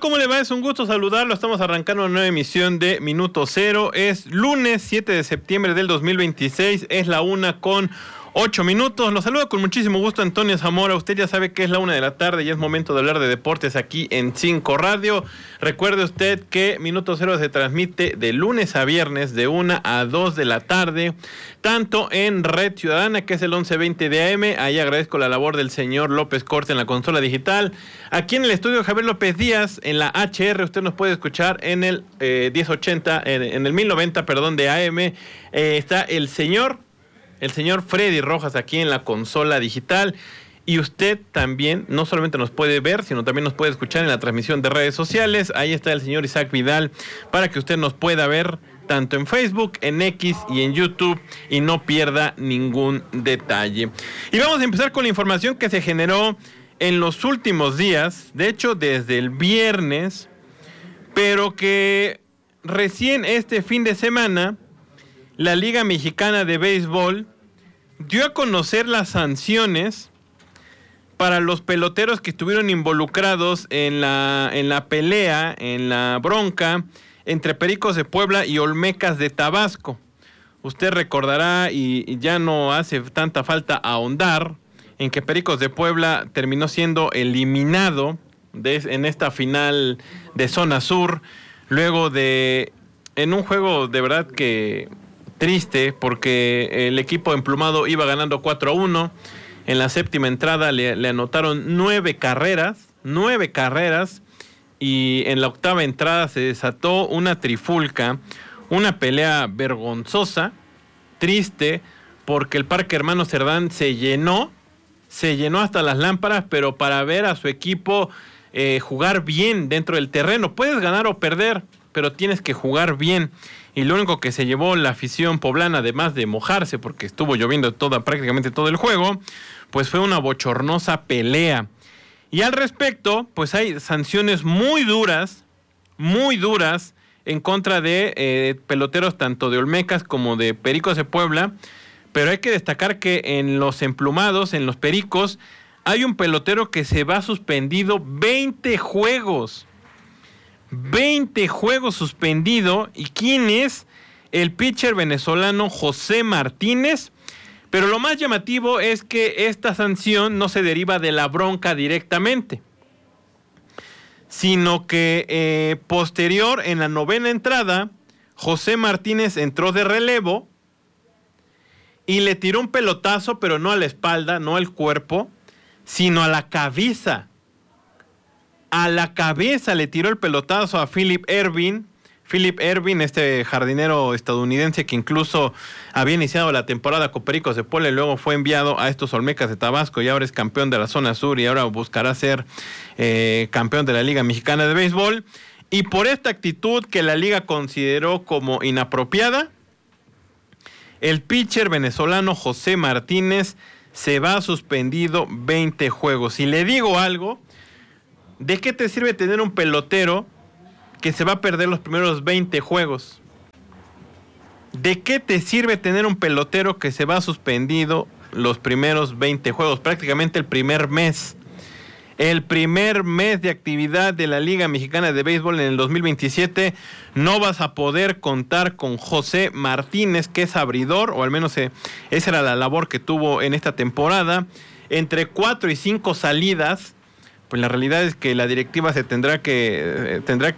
¿Cómo le va? Es un gusto saludarlo. Estamos arrancando una nueva emisión de Minuto Cero. Es lunes 7 de septiembre del 2026. Es la 1:08. Los saluda con muchísimo gusto Antonio Zamora. Usted ya sabe que es la 1 de la tarde y es momento de hablar de deportes aquí en 5 Radio. Recuerde usted que Minuto Cero se transmite de lunes a viernes de 1 a 2 de la tarde, tanto en Red Ciudadana, que es el 1120 de AM. Ahí agradezco la labor del señor López Corte en la consola digital. Aquí en el estudio Javier López Díaz, en la HR, usted nos puede escuchar en el 1080, en el 1090, de AM. Está el señor Freddy Rojas aquí en la consola digital. Y usted también no solamente nos puede ver, sino también nos puede escuchar en la transmisión de redes sociales. Ahí está el señor Isaac Vidal para que usted nos pueda ver tanto en Facebook, en X y en YouTube, y no pierda ningún detalle. Y vamos a empezar con la información que se generó en los últimos días, de hecho desde el viernes, pero que recién este fin de semana la Liga Mexicana de Béisbol dio a conocer las sanciones para los peloteros que estuvieron involucrados en la pelea, en la bronca entre Pericos de Puebla y Olmecas de Tabasco. Usted recordará, y ya no hace tanta falta ahondar, en que Pericos de Puebla terminó siendo eliminado en esta final de Zona Sur, luego en un juego de verdad que triste, porque el equipo emplumado iba ganando 4-1, en la séptima entrada le anotaron 9 carreras, y en la octava entrada se desató una trifulca, una pelea vergonzosa, triste, porque el Parque Hermano Cerdán se llenó hasta las lámparas, pero para ver a su equipo jugar bien dentro del terreno. Puedes ganar o perder, pero tienes que jugar bien. Y lo único que se llevó la afición poblana, además de mojarse, porque estuvo lloviendo prácticamente todo el juego, pues fue una bochornosa pelea. Y al respecto, pues hay sanciones muy duras en contra de peloteros tanto de Olmecas como de Pericos de Puebla. Pero hay que destacar que en los emplumados, en los Pericos, hay un pelotero que se va suspendido 20 juegos. 20 juegos suspendido. ¿Y quién es? El pitcher venezolano José Martínez. Pero lo más llamativo es que esta sanción no se deriva de la bronca directamente, sino que posterior, en la novena entrada, José Martínez entró de relevo y le tiró un pelotazo, pero no a la espalda, no al cuerpo, sino a la cabeza. A la cabeza le tiró el pelotazo a Phillip Ervin, este jardinero estadounidense que incluso había iniciado la temporada con Pericos de Puebla y luego fue enviado a estos Olmecas de Tabasco y ahora es campeón de la Zona Sur y ahora buscará ser campeón de la Liga Mexicana de Béisbol. Y por esta actitud que la liga consideró como inapropiada, el pitcher venezolano José Martínez se va suspendido 20 juegos. Y le digo algo, ¿de qué te sirve tener un pelotero que se va a perder los primeros 20 juegos? ¿De qué te sirve tener un pelotero que se va suspendido los primeros 20 juegos? Prácticamente el primer mes. El primer mes de actividad de la Liga Mexicana de Béisbol en el 2027 no vas a poder contar con José Martínez, que es abridor, o al menos esa era la labor que tuvo en esta temporada. Entre 4 y 5 salidas, pues la realidad es que la directiva se tendrá que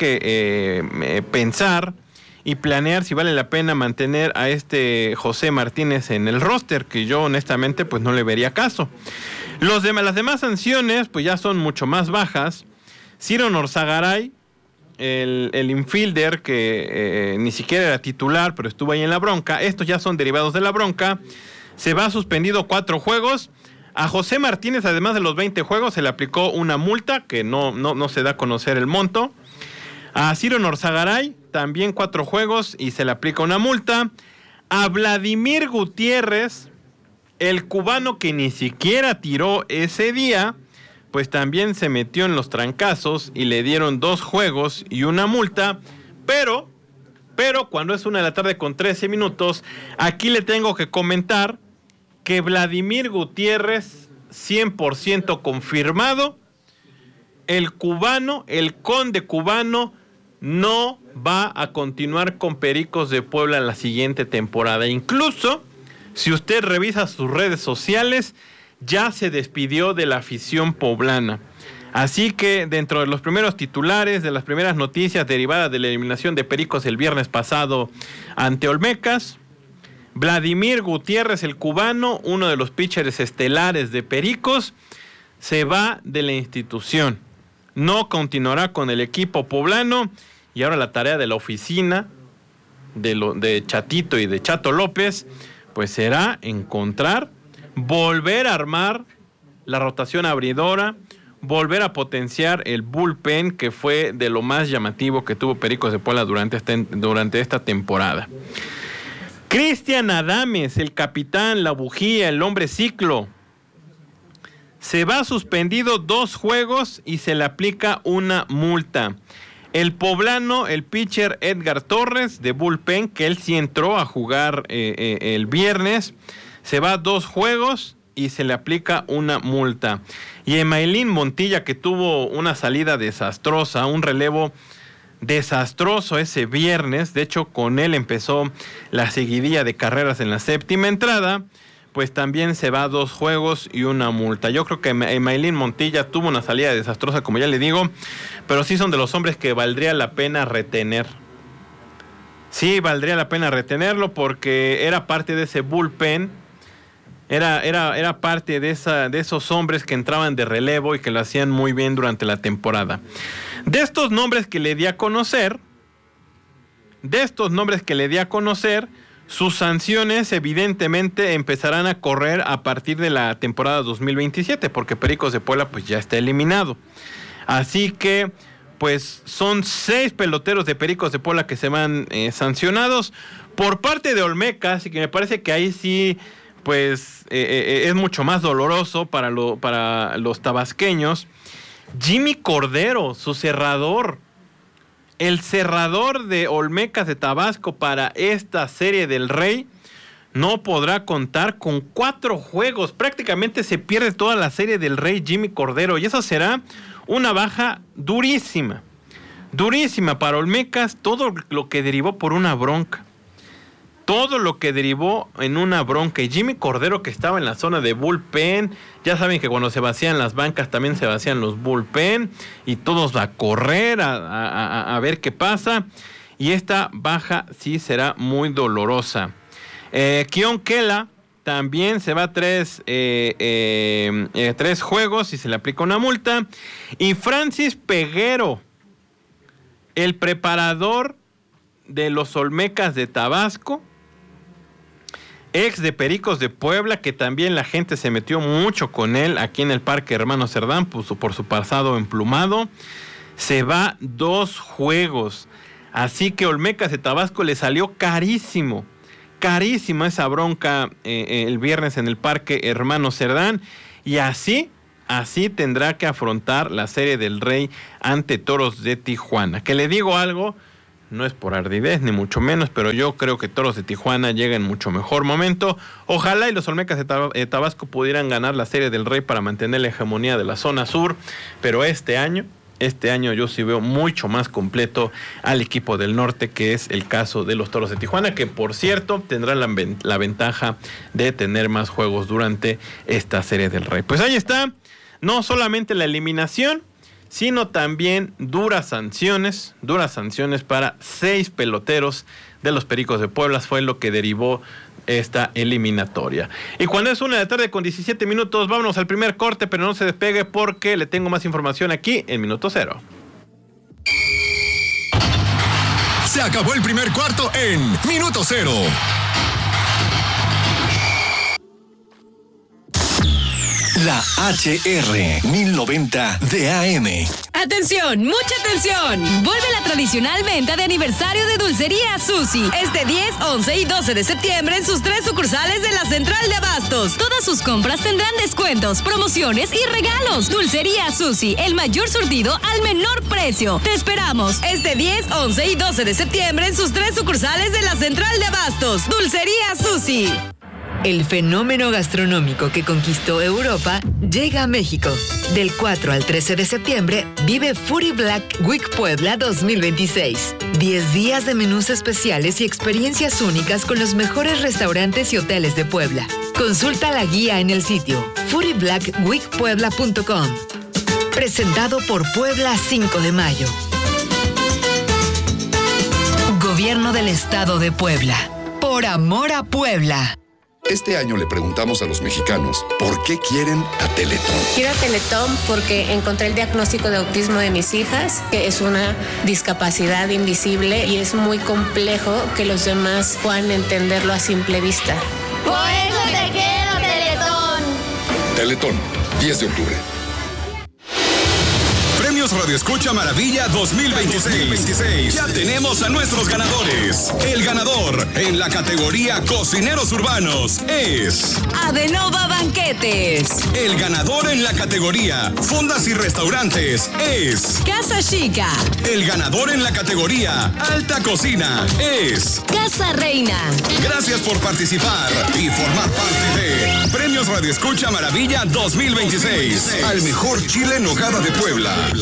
pensar y planear si vale la pena mantener a este José Martínez en el roster, que yo honestamente pues no le vería caso. Las demás sanciones pues ya son mucho más bajas. Ciro Norzagaray, el infielder que ni siquiera era titular, pero estuvo ahí en la bronca, estos ya son derivados de la bronca, se va suspendido 4 juegos. A José Martínez, además de los 20 juegos, se le aplicó una multa, que no se da a conocer el monto. A Ciro Norzagaray, también 4 juegos y se le aplica una multa. A Vladimir Gutiérrez, el cubano que ni siquiera tiró ese día, pues también se metió en los trancazos y le dieron 2 juegos y una multa. Pero cuando es 1:13 p.m, aquí le tengo que comentar que Vladimir Gutiérrez, 100% confirmado, el Conde Cubano, no va a continuar con Pericos de Puebla la siguiente temporada. Incluso, si usted revisa sus redes sociales, ya se despidió de la afición poblana. Así que dentro de los primeros titulares, de las primeras noticias derivadas de la eliminación de Pericos el viernes pasado ante Olmecas, Vladimir Gutiérrez, el cubano, uno de los pitchers estelares de Pericos, se va de la institución. No continuará con el equipo poblano y ahora la tarea de la oficina de Chatito y de Chato López, pues será volver a armar la rotación abridora, volver a potenciar el bullpen, que fue de lo más llamativo que tuvo Pericos de Puebla durante esta temporada. Cristian Adames, el capitán, la bujía, el hombre ciclo, se va suspendido 2 juegos y se le aplica una multa. El poblano, el pitcher Edgar Torres de bullpen, que él sí entró a jugar el viernes, se va 2 juegos y se le aplica una multa. Y Emailín Montilla, que tuvo una salida desastrosa, un relevo desastroso ese viernes, de hecho con él empezó la seguidilla de carreras en la 7ª entrada, pues también se va 2 juegos y una multa. Yo creo que Emailín Montilla tuvo una salida desastrosa, como ya le digo, pero sí son de los hombres que valdría la pena retener. Sí, valdría la pena retenerlo porque era parte de ese bullpen, era parte de esos hombres que entraban de relevo y que lo hacían muy bien durante la temporada. De estos nombres que le di a conocer, sus sanciones evidentemente empezarán a correr a partir de la temporada 2027, porque Pericos de Puebla pues ya está eliminado. Así que pues son 6 peloteros de Pericos de Puebla que se van sancionados por parte de Olmecas, y que me parece que ahí sí pues es mucho más doloroso para los tabasqueños. Jimmy Cordero, su cerrador, el cerrador de Olmecas de Tabasco para esta Serie del Rey, no podrá contar con 4 juegos. Prácticamente se pierde toda la Serie del Rey Jimmy Cordero, y eso será una baja durísima para Olmecas, todo lo que derivó por una bronca. Todo lo que derivó en una bronca. Y Jimmy Cordero, que estaba en la zona de bullpen, ya saben que cuando se vacían las bancas también se vacían los bullpen, y todos a correr a ver qué pasa. Y esta baja sí será muy dolorosa. Kion Kela también se va 3 juegos y se le aplica una multa. Y Francis Peguero, el preparador de los Olmecas de Tabasco, ex de Pericos de Puebla, que también la gente se metió mucho con él aquí en el Parque Hermano Cerdán por su pasado emplumado, se va 2 juegos. Así que Olmecas de Tabasco le salió carísima esa bronca el viernes en el Parque Hermano Cerdán, y así tendrá que afrontar la Serie del Rey ante Toros de Tijuana. Que le digo algo, no es por ardidez ni mucho menos, pero yo creo que Toros de Tijuana llega en mucho mejor momento. Ojalá y los Olmecas de Tabasco pudieran ganar la Serie del Rey para mantener la hegemonía de la zona sur, pero este año yo sí veo mucho más completo al equipo del norte, que es el caso de los Toros de Tijuana, que por cierto tendrán la ventaja de tener más juegos durante esta Serie del Rey. Pues ahí está, no solamente la eliminación, sino también duras sanciones para 6 peloteros de los Pericos de Puebla, fue lo que derivó esta eliminatoria. Y cuando es 1:17 p.m, vámonos al primer corte, pero no se despegue porque le tengo más información aquí en Minuto Cero. Se acabó el primer cuarto en Minuto Cero. La HR 1090 de AM. ¡Atención! ¡Mucha atención! Vuelve la tradicional venta de aniversario de Dulcería Susi. Este 10, 11 y 12 de septiembre en sus 3 sucursales de la Central de Abastos. Todas sus compras tendrán descuentos, promociones y regalos. Dulcería Susi, el mayor surtido al menor precio. Te esperamos este 10, 11 y 12 de septiembre en sus 3 sucursales de la Central de Abastos. Dulcería Susi. El fenómeno gastronómico que conquistó Europa llega a México. Del 4 al 13 de septiembre, vive Foodie Black Week Puebla 2026. 10 días de menús especiales y experiencias únicas con los mejores restaurantes y hoteles de Puebla. Consulta la guía en el sitio foodieblackweekpuebla.com. Presentado por Puebla 5 de Mayo. Gobierno del Estado de Puebla. Por amor a Puebla. Este año le preguntamos a los mexicanos por qué quieren a Teletón. Quiero a Teletón porque encontré el diagnóstico de autismo de mis hijas, que es una discapacidad invisible y es muy complejo que los demás puedan entenderlo a simple vista. Por eso te quiero, Teletón. Teletón, 10 de octubre. Premios Radio Escucha Maravilla 2026. Ya tenemos a nuestros ganadores. El ganador en la categoría Cocineros Urbanos es Adenova Banquetes. el ganador en la categoría Fondas y Restaurantes es Casa Chica. el ganador en la categoría Alta Cocina es. Casa Reina. Gracias por participar y formar parte de Premios Radio Escucha Maravilla 2026. Al mejor chile en nogada de Puebla.